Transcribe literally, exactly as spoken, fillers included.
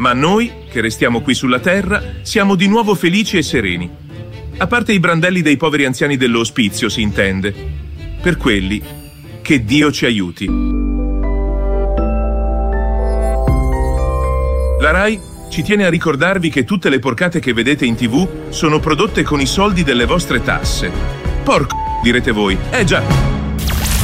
Ma noi, che restiamo qui sulla Terra, siamo di nuovo felici e sereni. A parte i brandelli dei poveri anziani dell'ospizio, si intende. Per quelli, che Dio ci aiuti. La Rai ci tiene a ricordarvi che tutte le porcate che vedete in tivù sono prodotte con i soldi delle vostre tasse. Porco, direte voi. Eh già!